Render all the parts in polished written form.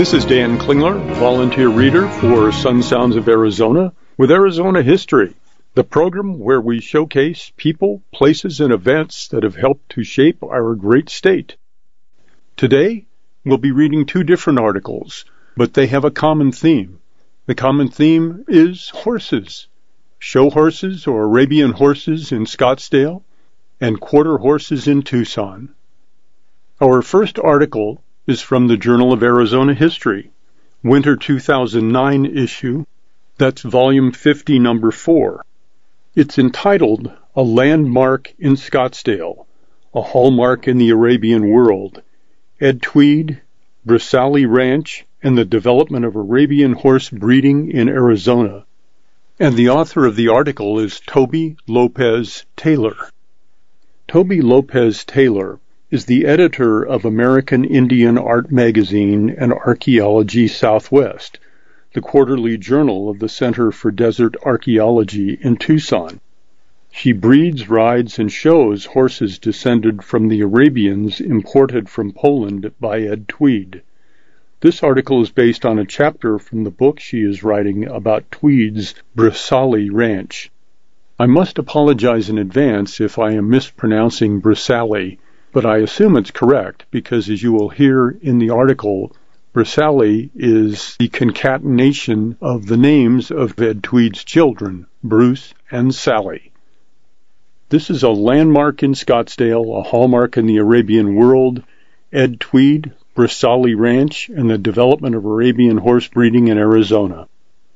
This is Dan Klingler, volunteer reader for Sun Sounds of Arizona with Arizona History, the program where we showcase people, places, and events that have helped to shape our great state. Today, we'll be reading two different articles, but they have a common theme. The common theme is horses. Show horses or Arabian horses in Scottsdale and quarter horses in Tucson. Our first article is from the Journal of Arizona History, Winter 2009 issue. That's volume 50, number 4. It's entitled, A Landmark in Scottsdale, a Hallmark in the Arabian World, Ed Tweed, Brisali Ranch, and the Development of Arabian Horse Breeding in Arizona. And the author of the article is Toby Lopez Taylor. Toby Lopez Taylor is the editor of American Indian Art Magazine and Archaeology Southwest, the quarterly journal of the Center for Desert Archaeology in Tucson. She breeds, rides, and shows horses descended from the Arabians imported from Poland by Ed Tweed. This article is based on a chapter from the book she is writing about Tweed's Brisali Ranch. I must apologize in advance if I am mispronouncing Brisali, but I assume it's correct because, as you will hear in the article, Brisali is the concatenation of the names of Ed Tweed's children, Bruce and Sally. This is a landmark in Scottsdale, a hallmark in the Arabian world, Ed Tweed, Brisali Ranch, and the development of Arabian horse breeding in Arizona.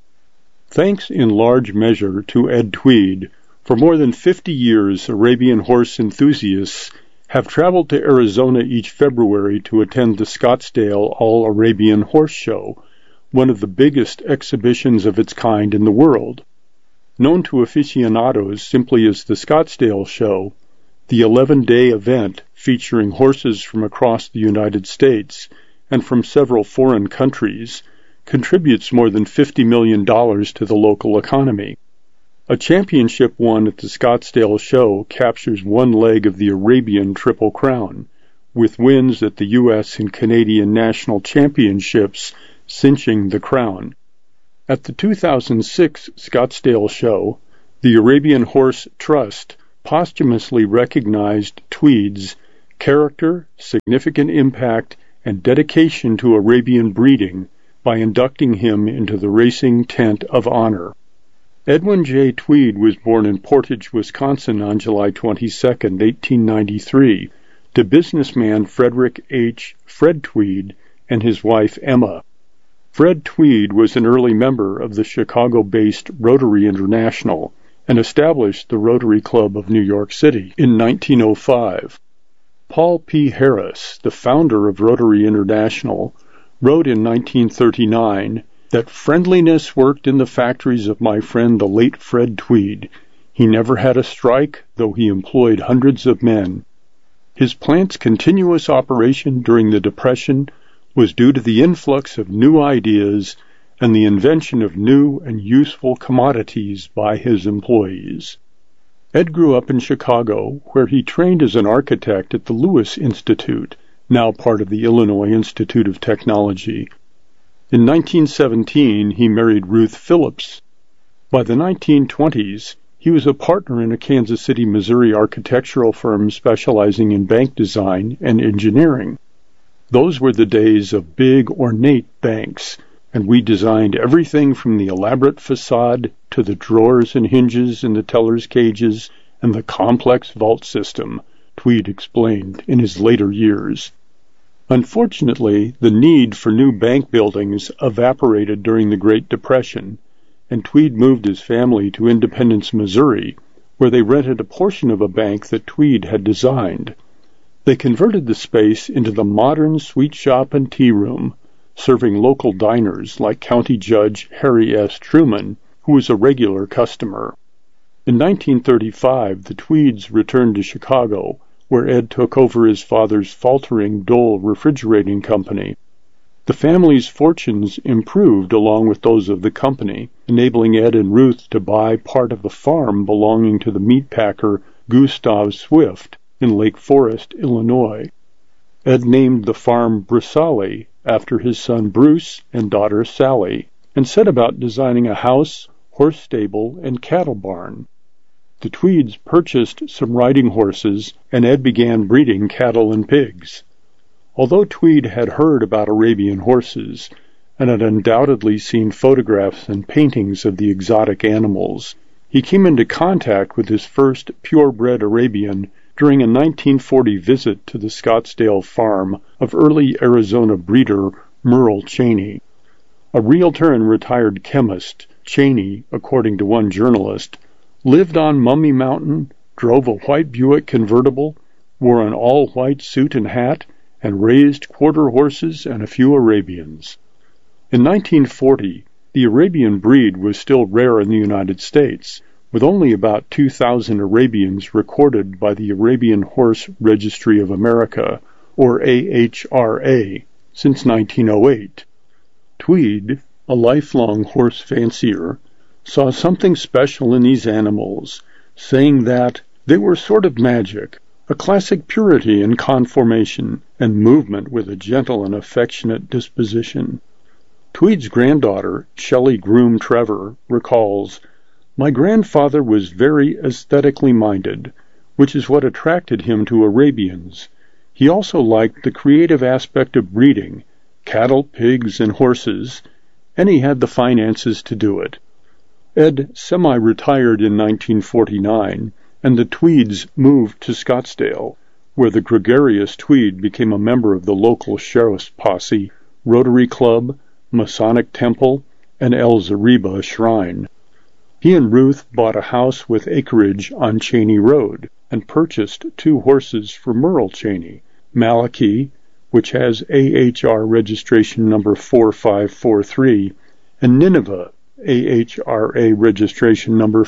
Thanks in large measure to Ed Tweed, for more than 50 years Arabian horse enthusiasts have traveled to Arizona each February to attend the Scottsdale All-Arabian Horse Show, one of the biggest exhibitions of its kind in the world. Known to aficionados simply as the Scottsdale Show, the 11-day event featuring horses from across the United States and from several foreign countries contributes more than $50 million to the local economy. A championship won at the Scottsdale Show captures one leg of the Arabian Triple Crown, with wins at the U.S. and Canadian national championships cinching the crown. At the 2006 Scottsdale Show, the Arabian Horse Trust posthumously recognized Tweed's character, significant impact, and dedication to Arabian breeding by inducting him into the Racing Tent of Honor. Edwin J. Tweed was born in Portage, Wisconsin on July 22, 1893, to businessman Frederick H. Fred Tweed and his wife Emma. Fred Tweed was an early member of the Chicago-based Rotary International and established the Rotary Club of New York City in 1905. Paul P. Harris, the founder of Rotary International, wrote in 1939 that friendliness worked in the factories of my friend the late Fred Tweed. He never had a strike, though he employed hundreds of men. His plant's continuous operation during the Depression was due to the influx of new ideas and the invention of new and useful commodities by his employees. Ed grew up in Chicago, where he trained as an architect at the Lewis Institute, now part of the Illinois Institute of Technology. In 1917, he married Ruth Phillips. By the 1920s, he was a partner in a Kansas City, Missouri architectural firm specializing in bank design and engineering. Those were the days of big, ornate banks, and we designed everything from the elaborate facade to the drawers and hinges in the teller's cages and the complex vault system, Tweed explained in his later years. Unfortunately, the need for new bank buildings evaporated during the Great Depression, and Tweed moved his family to Independence, Missouri, where they rented a portion of a bank that Tweed had designed. They converted the space into the modern sweet shop and tea room, serving local diners like County Judge Harry S. Truman, who was a regular customer. In 1935, the Tweeds returned to Chicago, where Ed took over his father's faltering Dole Refrigerating Company. The family's fortunes improved along with those of the company, enabling Ed and Ruth to buy part of the farm belonging to the meatpacker Gustav Swift in Lake Forest, Illinois. Ed named the farm Brisali after his son Bruce and daughter Sally, and set about designing a house, horse stable, and cattle barn. The Tweeds purchased some riding horses, and Ed began breeding cattle and pigs. Although Tweed had heard about Arabian horses, and had undoubtedly seen photographs and paintings of the exotic animals, he came into contact with his first purebred Arabian during a 1940 visit to the Scottsdale farm of early Arizona breeder Merle Cheney. A realtor and retired chemist, Cheney, according to one journalist, lived on Mummy Mountain, drove a white Buick convertible, wore an all-white suit and hat, and raised quarter horses and a few Arabians. In 1940, the Arabian breed was still rare in the United States, with only about 2,000 Arabians recorded by the Arabian Horse Registry of America, or AHRA, since 1908. Tweed, a lifelong horse fancier, saw something special in these animals, saying that they were sort of magic, a classic purity in conformation and movement with a gentle and affectionate disposition. Tweed's granddaughter, Shelley Groom Trevor, recalls, "My grandfather was very aesthetically minded, which is what attracted him to Arabians. He also liked the creative aspect of breeding, cattle, pigs, and horses, and he had the finances to do it." Ed semi-retired in 1949, and the Tweeds moved to Scottsdale, where the gregarious Tweed became a member of the local sheriff's posse, Rotary Club, Masonic Temple, and El Zariba Shrine. He and Ruth bought a house with acreage on Cheney Road and purchased 2 horses for Merle Cheney, Malachi, which has AHR registration number 4543, and Nineveh, AHRA registration number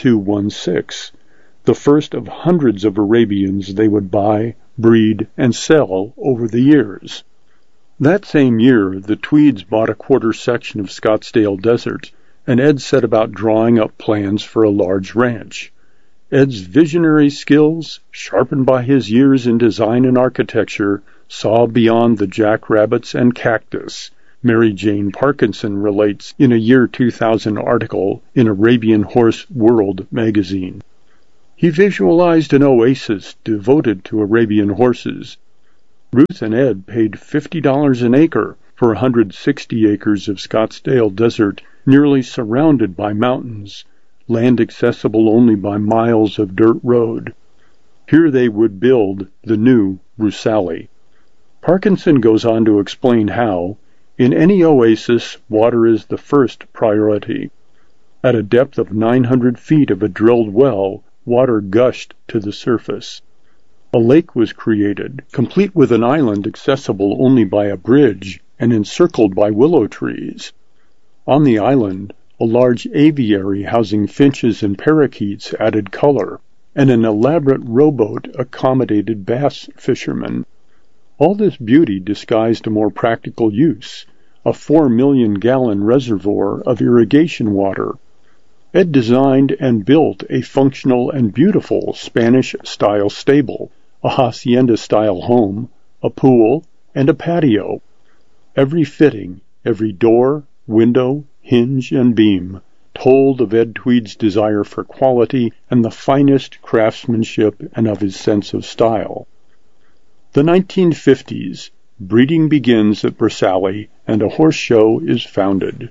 5216, the first of hundreds of Arabians they would buy, breed, and sell over the years. That same year, the Tweeds bought a quarter section of Scottsdale Desert, and Ed set about drawing up plans for a large ranch. Ed's visionary skills, sharpened by his years in design and architecture, saw beyond the jackrabbits and cactus, Mary Jane Parkinson relates in a year 2000 article in Arabian Horse World magazine. He visualized an oasis devoted to Arabian horses. Ruth and Ed paid $50 an acre for 160 acres of Scottsdale Desert, nearly surrounded by mountains, land accessible only by miles of dirt road. Here they would build the new Rusali. Parkinson goes on to explain how, in any oasis, water is the first priority. At a depth of 900 feet of a drilled well, water gushed to the surface. A lake was created, complete with an island accessible only by a bridge and encircled by willow trees. On the island, a large aviary housing finches and parakeets added color, and an elaborate rowboat accommodated bass fishermen. All this beauty disguised a more practical use, a 4-million-gallon reservoir of irrigation water. Ed designed and built a functional and beautiful Spanish-style stable, a hacienda-style home, a pool, and a patio. Every fitting, every door, window, hinge, and beam told of Ed Tweed's desire for quality and the finest craftsmanship and of his sense of style. The 1950s. Breeding begins at Rusali, and a horse show is founded.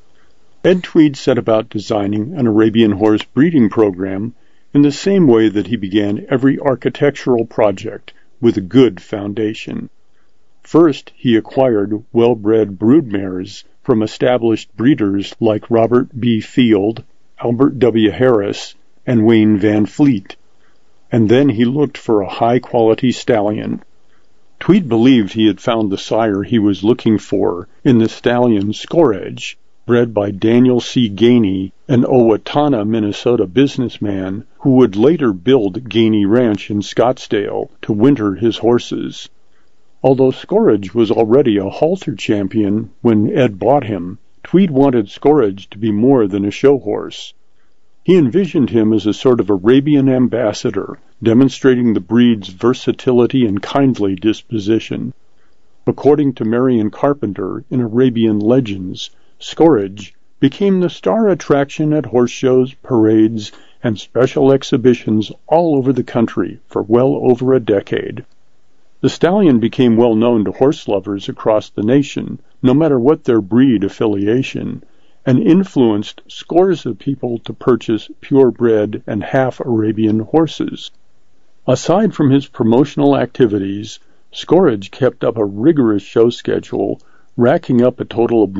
Ed Tweed set about designing an Arabian horse breeding program in the same way that he began every architectural project, with a good foundation. First, he acquired well-bred broodmares from established breeders like Robert B. Field, Albert W. Harris, and Wayne Van Fleet, and then he looked for a high-quality stallion. Tweed believed he had found the sire he was looking for in the stallion Scourge, bred by Daniel C. Gainey, an Owatonna, Minnesota businessman who would later build Gainey Ranch in Scottsdale to winter his horses. Although Scourge was already a halter champion when Ed bought him, Tweed wanted Scourge to be more than a show horse. He envisioned him as a sort of Arabian ambassador, demonstrating the breed's versatility and kindly disposition. According to Marion Carpenter in Arabian Legends, Scourge became the star attraction at horse shows, parades, and special exhibitions all over the country for well over a decade. The stallion became well known to horse lovers across the nation, no matter what their breed affiliation, and influenced scores of people to purchase purebred and half-Arabian horses. Aside from his promotional activities, Scourge kept up a rigorous show schedule, racking up a total of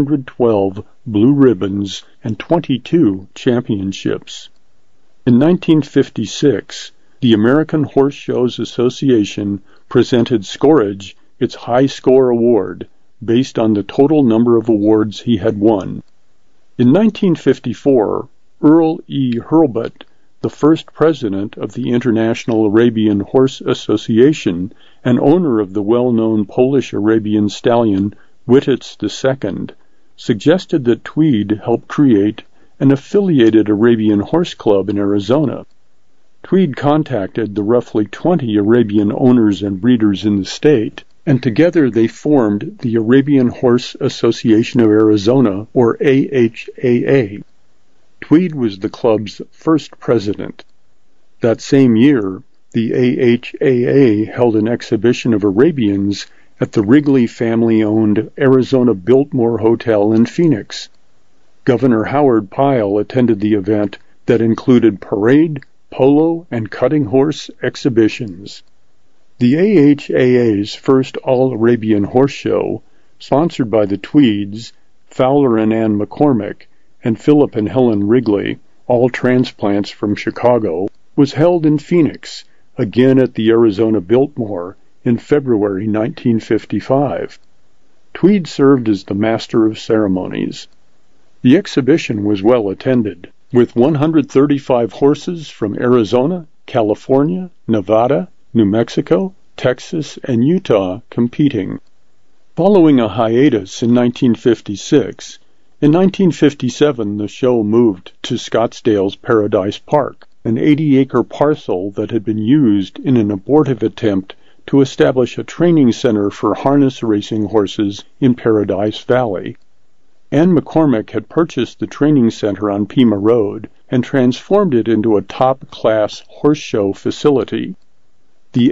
112 blue ribbons and 22 championships. In 1956, the American Horse Shows Association presented Scourge its High Score Award, based on the total number of awards he had won. In 1954, Earl E. Hurlbut, the first president of the International Arabian Horse Association and owner of the well-known Polish Arabian stallion Wititz II, suggested that Tweed help create an affiliated Arabian horse club in Arizona. Tweed contacted the roughly 20 Arabian owners and breeders in the state, and together they formed the Arabian Horse Association of Arizona, or AHAA. Tweed was the club's first president. That same year, the AHAA held an exhibition of Arabians at the Wrigley family-owned Arizona Biltmore Hotel in Phoenix. Governor Howard Pyle attended the event that included parade, polo, and cutting horse exhibitions. The AHAA's first All-Arabian Horse Show, sponsored by the Tweeds, Fowler and Ann McCormick, and Philip and Helen Wrigley, all transplants from Chicago, was held in Phoenix, again at the Arizona Biltmore, in February 1955. Tweed served as the master of ceremonies. The exhibition was well attended, with 135 horses from Arizona, California, Nevada, New Mexico, Texas, and Utah competing. Following a hiatus in 1956, in 1957 the show moved to Scottsdale's Paradise Park, an 80-acre parcel that had been used in an abortive attempt to establish a training center for harness racing horses in Paradise Valley. Ann McCormick had purchased the training center on Pima Road and transformed it into a top-class horse show facility. The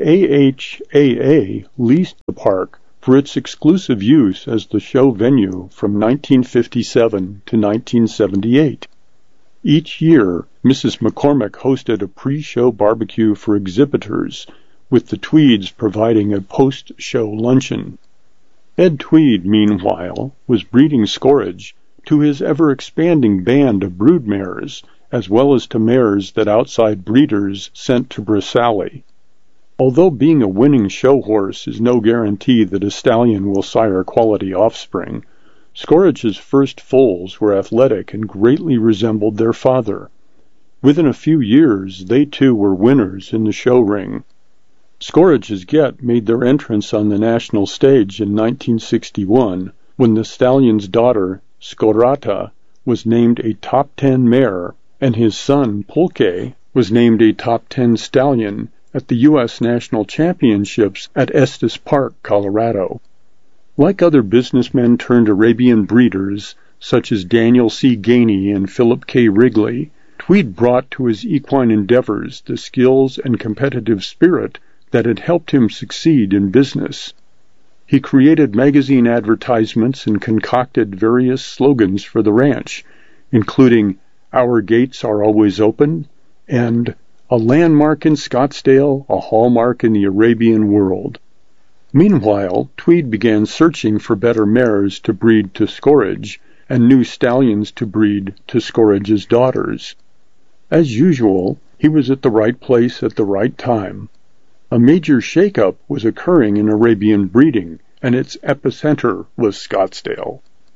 AHAA leased the park for its exclusive use as the show venue from 1957 to 1978. Each year, Mrs. McCormick hosted a pre-show barbecue for exhibitors, with the Tweeds providing a post-show luncheon. Ed Tweed, meanwhile, was breeding Scourge to his ever-expanding band of brood mares, as well as to mares that outside breeders sent to Brisali. Although being a winning show horse is no guarantee that a stallion will sire quality offspring, Scourge's first foals were athletic and greatly resembled their father. Within a few years, they too were winners in the show ring. Scourge's Get made their entrance on the national stage in 1961, when the stallion's daughter, Scorata, was named a top 10 mare, and his son, Pulque, was named a top 10 stallion at the U.S. National Championships at Estes Park, Colorado. Like other businessmen turned Arabian breeders, such as Daniel C. Gainey and Philip K. Wrigley, Tweed brought to his equine endeavors the skills and competitive spirit that had helped him succeed in business. He created magazine advertisements and concocted various slogans for the ranch, including "Our gates are always open" and "A landmark in Scottsdale, a hallmark in the Arabian world." Meanwhile, Tweed began searching for better mares to breed to Scourge and new stallions to breed to Scourge's daughters. As usual, he was at the right place at the right time. A major shakeup was occurring in Arabian breeding, and its epicenter was Scottsdale.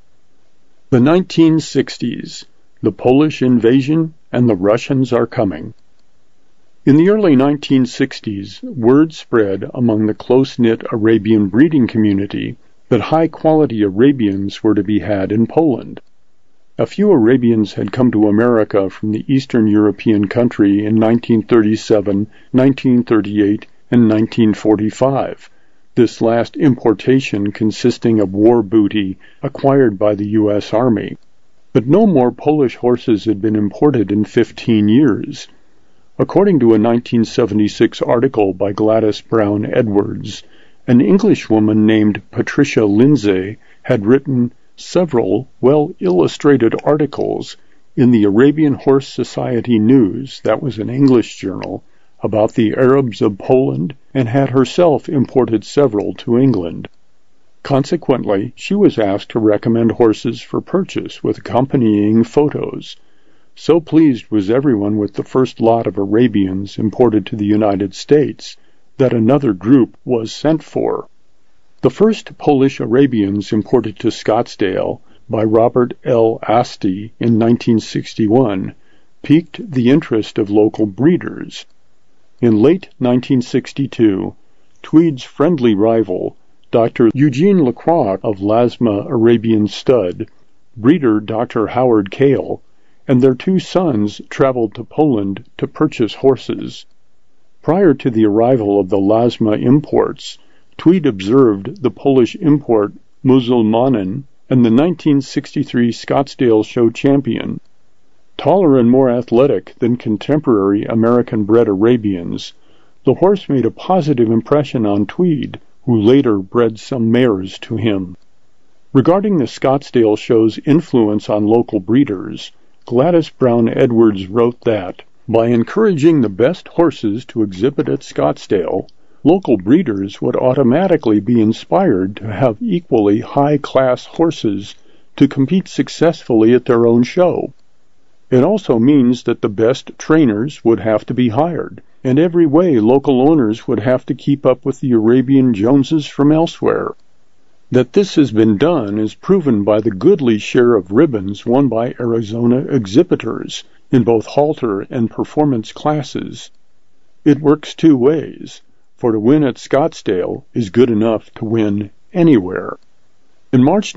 The 1960s. The Polish invasion and the Russians are coming. In the early 1960s, word spread among the close-knit Arabian breeding community that high-quality Arabians were to be had in Poland. A few Arabians had come to America from the Eastern European country in 1937, 1938, and 1945, this last importation consisting of war booty acquired by the U.S. Army. But no more Polish horses had been imported in 15 years. According to a 1976 article by Gladys Brown Edwards, an Englishwoman named Patricia Lindsay had written several well-illustrated articles in the Arabian Horse Society News, that was an English journal, about the Arabs of Poland, and had herself imported several to England. Consequently, she was asked to recommend horses for purchase with accompanying photos. So pleased was everyone with the first lot of Arabians imported to the United States that another group was sent for. The first Polish Arabians imported to Scottsdale by Robert L. Asti in 1961 piqued the interest of local breeders. In late 1962, Tweed's friendly rival, Dr. Eugene Lacroix of Lasma Arabian Stud, breeder Dr. Howard Kale, and their two sons traveled to Poland to purchase horses. Prior to the arrival of the Lasma imports, Tweed observed the Polish import Musulmanin and the 1963 Scottsdale Show champion. Taller and more athletic than contemporary American-bred Arabians, the horse made a positive impression on Tweed, who later bred some mares to him. Regarding the Scottsdale Show's influence on local breeders, Gladys Brown Edwards wrote that, by encouraging the best horses to exhibit at Scottsdale, local breeders would automatically be inspired to have equally high-class horses to compete successfully at their own show. It also means that the best trainers would have to be hired, and every way local owners would have to keep up with the Arabian Joneses from elsewhere. That this has been done is proven by the goodly share of ribbons won by Arizona exhibitors in both halter and performance classes. It works two ways, for to win at Scottsdale is good enough to win anywhere. In March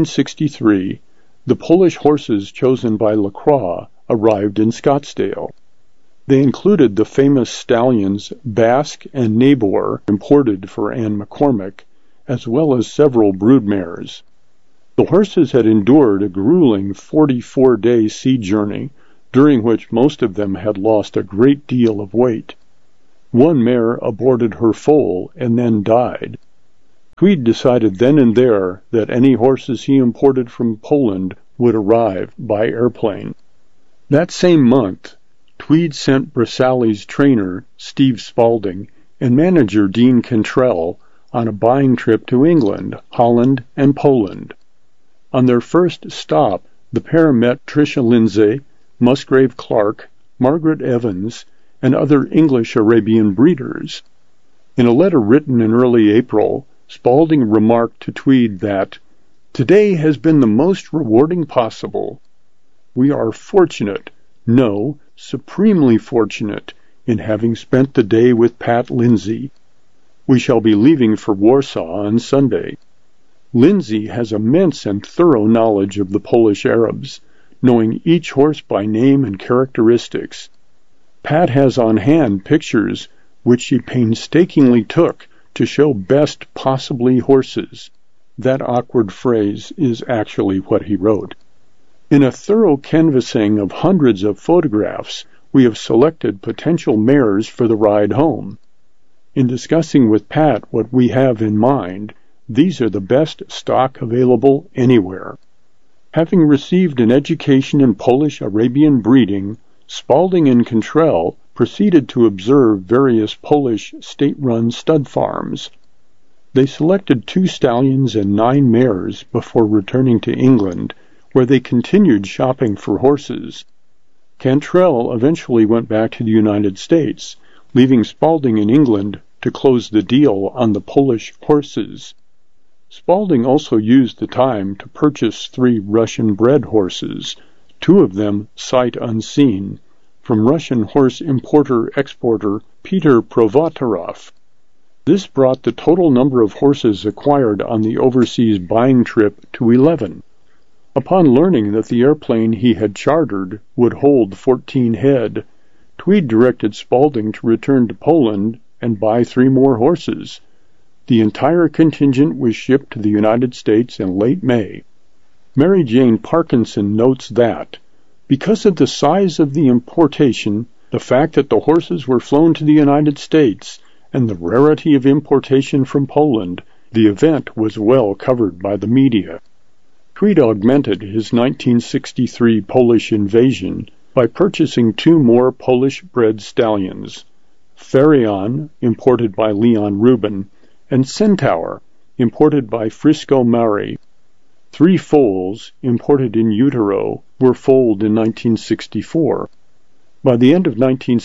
1963, the Polish horses chosen by Lacroix arrived in Scottsdale. They included the famous stallions Basque and Nabor, imported for Anne McCormick, as well as several broodmares. The horses had endured a grueling 44-day sea journey, during which most of them had lost a great deal of weight. One mare aborted her foal and then died. Tweed decided then and there that any horses he imported from Poland would arrive by airplane. That same month, Tweed sent Brisali's trainer, Steve Spalding, and manager Dean Cantrell on a buying trip to England, Holland, and Poland. On their first stop, the pair met Tricia Lindsay, Musgrave Clark, Margaret Evans, and other English Arabian breeders. In a letter written in early April, Spalding remarked to Tweed that, "Today has been the most rewarding possible. We are fortunate, no, supremely fortunate, in having spent the day with Pat Lindsay. We shall be leaving for Warsaw on Sunday. Lindsay has immense and thorough knowledge of the Polish Arabs, knowing each horse by name and characteristics. Pat has on hand pictures which she painstakingly took to show best possibly horses." That awkward phrase is actually what he wrote. In a thorough canvassing of hundreds of photographs, we have selected potential mares for the ride home. In discussing with Pat what we have in mind, these are the best stock available anywhere. Having received an education in Polish Arabian breeding, Spalding and Cantrell proceeded to observe various Polish state-run stud farms. They selected 2 stallions and 9 mares before returning to England, where they continued shopping for horses. Cantrell eventually went back to the United States, leaving Spalding in England to close the deal on the Polish horses. Spalding also used the time to purchase 3 Russian-bred horses, 2 of them sight unseen, from Russian horse importer-exporter Peter Provotorov. This brought the total number of horses acquired on the overseas buying trip to 11. Upon learning that the airplane he had chartered would hold 14 head, Tweed directed Spalding to return to Poland and buy 3 more horses. The entire contingent was shipped to the United States in late May. Mary Jane Parkinson notes that, because of the size of the importation, the fact that the horses were flown to the United States, and the rarity of importation from Poland, the event was well covered by the media. Tweed augmented his 1963 Polish invasion by purchasing 2 more Polish-bred stallions, Pharaon, imported by Leon Rubin, and Centaur, imported by Frisco Mari. 3 foals, imported in utero, were foaled in 1964. By the end of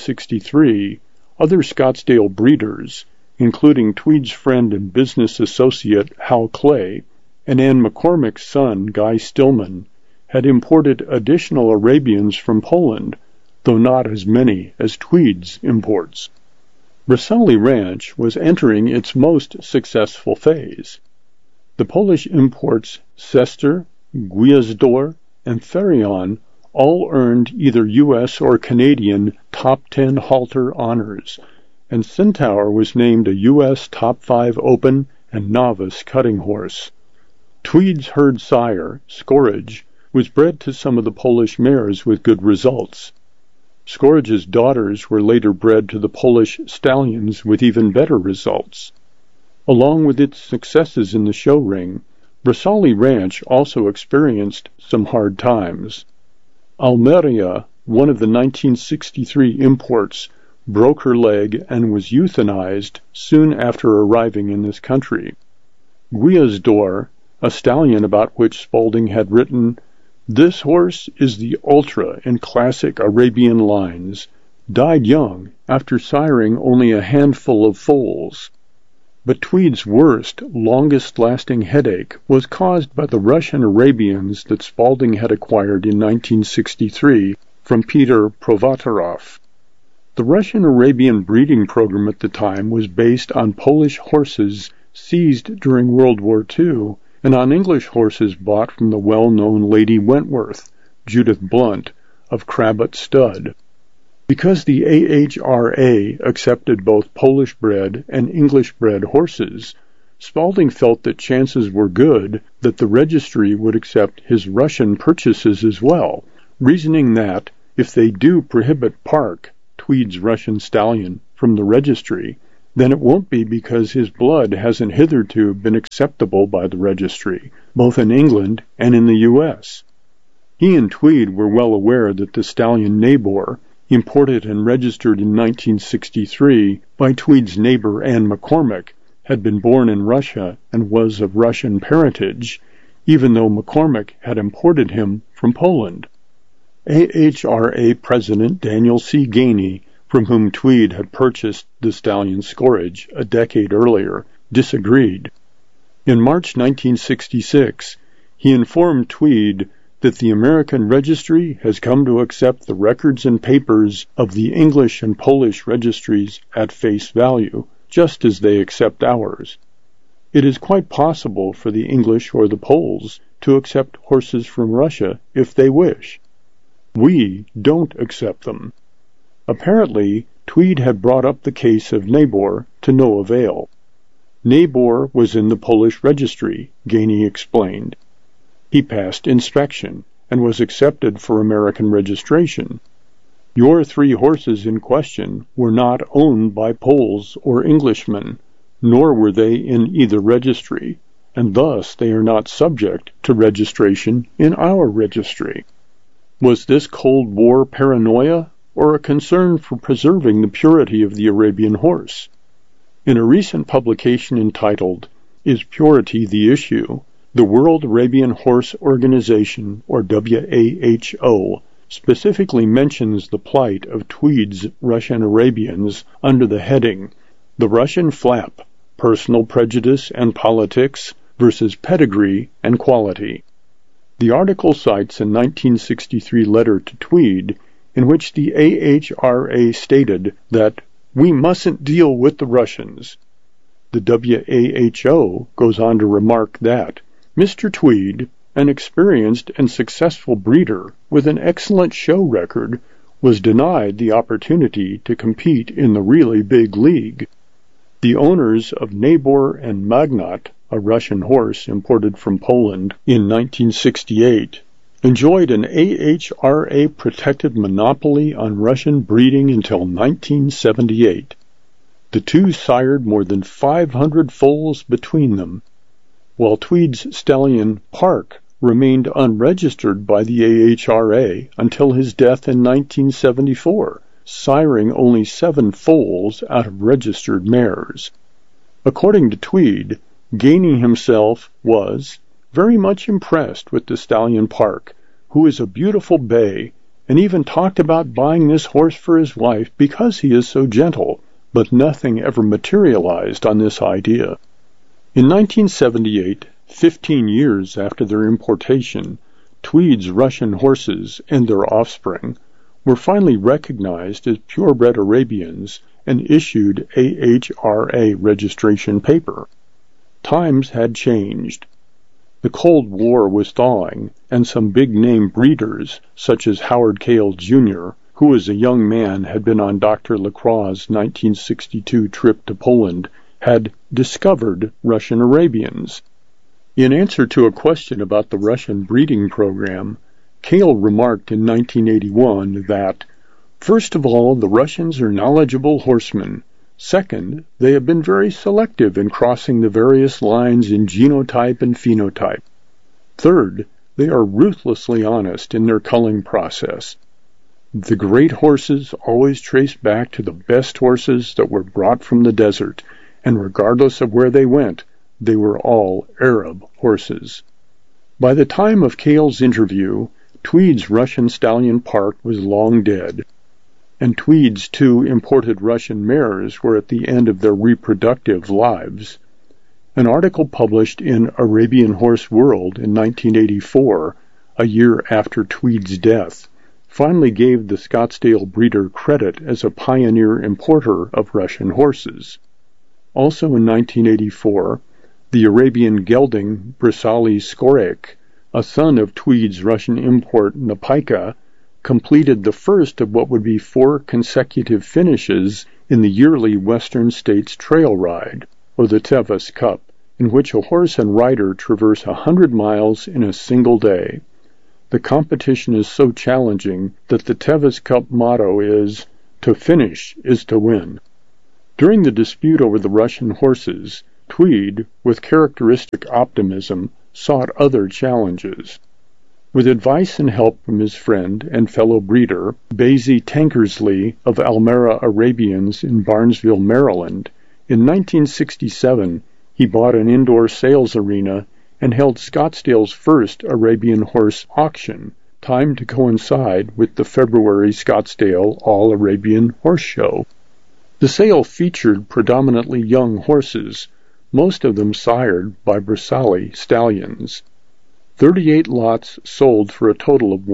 1963, other Scottsdale breeders, including Tweed's friend and business associate Hal Clay, and Anne McCormick's son Guy Stillman, had imported additional Arabians from Poland, though not as many as Tweed's imports. Brusali Ranch was entering its most successful phase. The Polish imports Cester, Gwiazdor, and Pharaon all earned either U.S. or Canadian top 10 halter honors, and Centaur was named a U.S. top 5 open and novice cutting horse. Tweed's herd sire, Scourge, was bred to some of the Polish mares with good results. Scourge's daughters were later bred to the Polish stallions with even better results. Along with its successes in the show ring, Brusali Ranch also experienced some hard times. Almeria, one of the 1963 imports, broke her leg and was euthanized soon after arriving in this country. Gwiazdor, a stallion about which Spalding had written, "This horse is the ultra in classic Arabian lines," died young after siring only a handful of foals. But Tweed's worst, longest-lasting headache was caused by the Russian Arabians that Spalding had acquired in 1963 from Peter Provatorov. The Russian Arabian breeding program at the time was based on Polish horses seized during World War II and on English horses bought from the well-known Lady Wentworth, Judith Blunt, of Crabot Stud. Because the AHRA accepted both Polish-bred and English-bred horses, Spalding felt that chances were good that the registry would accept his Russian purchases as well, reasoning that, if they do prohibit Park, Tweed's Russian stallion, from the registry, then it won't be because his blood hasn't hitherto been acceptable by the registry, both in England and in the U.S. He and Tweed were well aware that the stallion Nabor, imported and registered in 1963 by Tweed's neighbor Anne McCormick, had been born in Russia and was of Russian parentage, even though McCormick had imported him from Poland. AHRA President Daniel C. Gainey, from whom Tweed had purchased the stallion Scourge a decade earlier, disagreed. In March 1966, he informed Tweed that the American registry has come to accept the records and papers of the English and Polish registries at face value, just as they accept ours. It is quite possible for the English or the Poles to accept horses from Russia if they wish. We don't accept them. Apparently, Tweed had brought up the case of Nabor to no avail. Nabor was in the Polish registry, Gainey explained. He passed inspection and was accepted for American registration. Your 3 horses in question were not owned by Poles or Englishmen, nor were they in either registry, and thus they are not subject to registration in our registry. Was this Cold War paranoia, or a concern for preserving the purity of the Arabian horse? In a recent publication entitled, "Is Purity the Issue?" the World Arabian Horse Organization, or WHO, specifically mentions the plight of Tweed's Russian Arabians under the heading, "The Russian Flap, Personal Prejudice and Politics versus Pedigree and Quality." The article cites a 1963 letter to Tweed in which the AHRA stated that "we mustn't deal with the Russians." The WHO goes on to remark that Mr. Tweed, an experienced and successful breeder with an excellent show record, was denied the opportunity to compete in the really big league. The owners of Nabor and Magnat, a Russian horse imported from Poland in 1968, enjoyed an AHRA-protected monopoly on Russian breeding until 1978. The two sired more than 500 foals between them, while Tweed's stallion Park remained unregistered by the AHRA until his death in 1974, siring only 7 foals out of registered mares. According to Tweed, Gainey himself was very much impressed with the stallion Park, who is a beautiful bay, and even talked about buying this horse for his wife because he is so gentle, but nothing ever materialized on this idea. In 1978, 15 years after their importation, Tweed's Russian horses and their offspring were finally recognized as purebred Arabians and issued AHRA registration paper. Times had changed. The Cold War was thawing, and some big-name breeders, such as Howard Cale, Jr., who as a young man had been on Dr. Lacroix's 1962 trip to Poland, had discovered Russian Arabians. In answer to a question about the Russian breeding program, Cale remarked in 1981 that, "First of all, the Russians are knowledgeable horsemen. Second, they have been very selective in crossing the various lines in genotype and phenotype. Third, they are ruthlessly honest in their culling process. The great horses always trace back to the best horses that were brought from the desert, and regardless of where they went, they were all Arab horses." By the time of Cale's interview, Tweed's Russian stallion Park was long dead, and Tweed's 2 imported Russian mares were at the end of their reproductive lives. An article published in Arabian Horse World in 1984, a year after Tweed's death, finally gave the Scottsdale breeder credit as a pioneer importer of Russian horses. Also in 1984, the Arabian gelding Brisali Skorek, a son of Tweed's Russian import Napaika, completed the first of what would be 4 consecutive finishes in the yearly Western States Trail Ride, or the Tevis Cup, in which a horse and rider traverse 100 miles in a single day. The competition is so challenging that the Tevis Cup motto is, "To finish is to win." During the dispute over the Russian horses, Tweed, with characteristic optimism, sought other challenges. With advice and help from his friend and fellow breeder, Basie Tankersley of Almera Arabians in Barnesville, Maryland, in 1967 he bought an indoor sales arena and held Scottsdale's first Arabian horse auction, timed to coincide with the February Scottsdale All-Arabian Horse Show. The sale featured predominantly young horses, most of them sired by Brisali stallions. 38 lots sold for a total of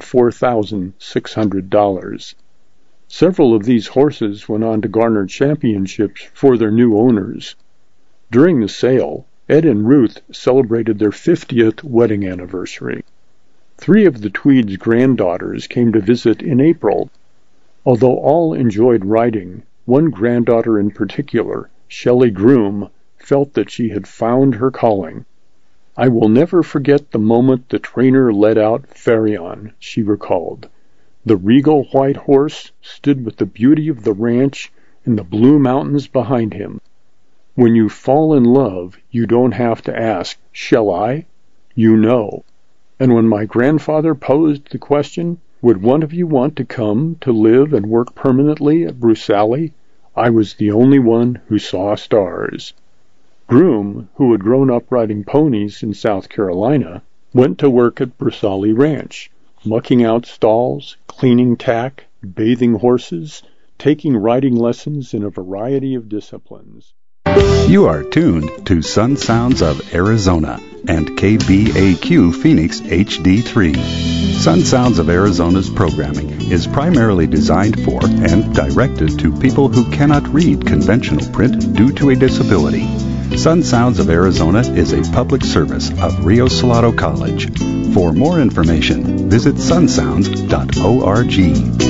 $104,600. Several of these horses went on to garner championships for their new owners. During the sale, Ed and Ruth celebrated their 50th wedding anniversary. 3 of the Tweeds' granddaughters came to visit in April. Although all enjoyed riding, one granddaughter in particular, Shelley Groom, felt that she had found her calling. "I will never forget the moment the trainer led out Farion," she recalled. "The regal white horse stood with the beauty of the ranch and the blue mountains behind him. When you fall in love, you don't have to ask, 'Shall I?' You know. And when my grandfather posed the question, 'Would one of you want to come to live and work permanently at Brisali?' I was the only one who saw stars." Groom, who had grown up riding ponies in South Carolina, went to work at Brisali Ranch, mucking out stalls, cleaning tack, bathing horses, taking riding lessons in a variety of disciplines. You are tuned to Sun Sounds of Arizona and KBAQ Phoenix HD3. Sun Sounds of Arizona's programming is primarily designed for and directed to people who cannot read conventional print due to a disability. Sun Sounds of Arizona is a public service of Rio Salado College. For more information, visit sunsounds.org.